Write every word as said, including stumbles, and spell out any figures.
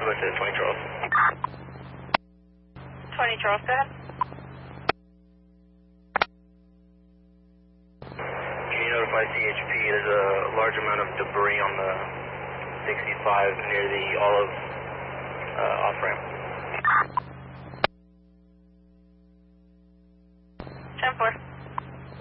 go to twenty Charles. twenty Charles, go ahead. Can you notify C H P? There's a large amount of debris on the sixty-five near the Olive uh, off-ramp.